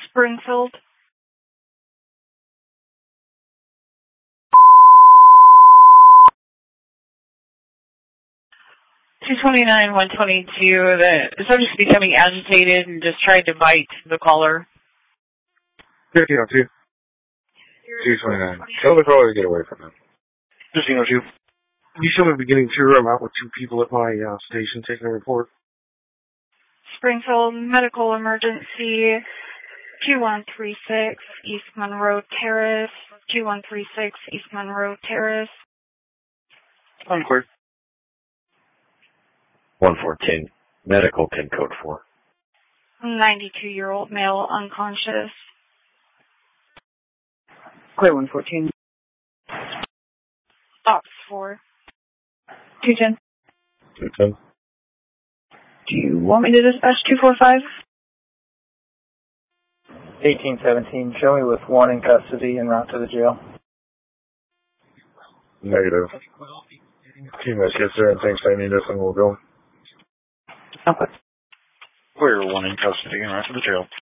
Springfield. 229-122. The subject's becoming agitated and just tried to bite the caller. 1502. 229. Tell the caller to get away from him. 1502. You should be beginning to. I'm out with two people at my station taking a report. Springfield medical emergency. 2136 East Monroe Terrace. 2136 East Monroe Terrace. I'm clear. 1410. Medical pin code 4. 92-year-old male unconscious. Clear 114. Ops 4. 210. 210. Do you want me to dispatch 245? 1817. Show me with one in custody en route to the jail. Negative. Team that gets there and thinks they need us, and we'll go. Okay. Clear, one in custody and right to the jail.